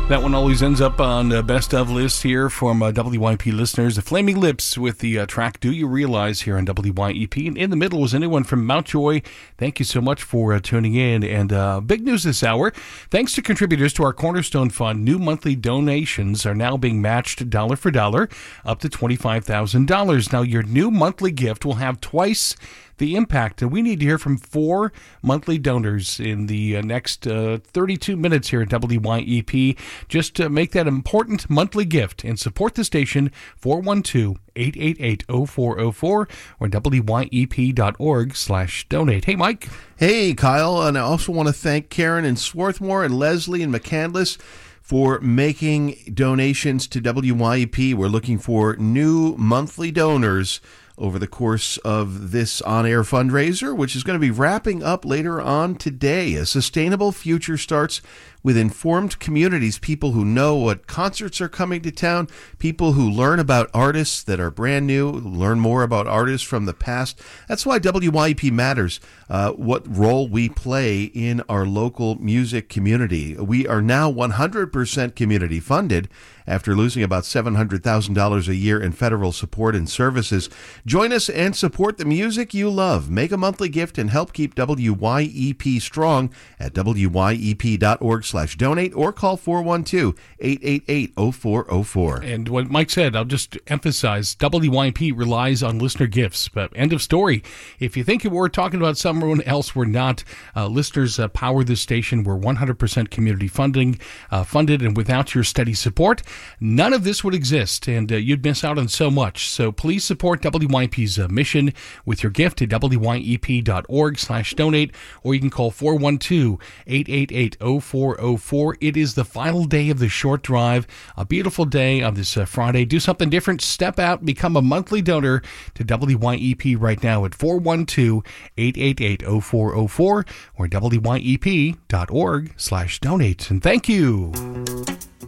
That one always ends up on the best of list here from WYP listeners. The Flaming Lips with the track Do You Realize here on WYEP. And in the middle was anyone from Mountjoy. Thank you so much for tuning in. And big news this hour. Thanks to contributors to our Cornerstone Fund, new monthly donations are now being matched dollar for dollar up to $25,000. Now, your new monthly gift will have twice the impact. And we need to hear from 4 monthly donors in the next 32 minutes here at WYEP. Just to make that important monthly gift and support the station, 412-888-0404 or WYEP.org/donate. Hey, Mike. Hey, Kyle. And I also want to thank Karen in Swarthmore and Leslie in McCandless for making donations to WYEP. We're looking for new monthly donors over the course of this on-air fundraiser, which is going to be wrapping up later on today. A sustainable future starts with informed communities, people who know what concerts are coming to town, people who learn about artists that are brand new, learn more about artists from the past. That's why WYEP matters, what role we play in our local music community. We are now 100% community funded after losing about $700,000 a year in federal support and services. Join us and support the music you love. Make a monthly gift and help keep WYEP strong at WYEP.org/donate or call 412-888-0404. And what Mike said, I'll just emphasize, WYEP relies on listener gifts. But end of story. If you think we're talking about someone else, we're not. Listeners power this station. We're 100% community funded, and without your steady support, none of this would exist, and you'd miss out on so much. So please support WYEP's mission with your gift at WYEP.org/donate, or you can call 412-888-0404. It is the final day of the short drive, a beautiful day on this Friday. Do something different. Step out, become a monthly donor to WYEP right now at 412-888-0404 or WYEP.org/donate. And thank you.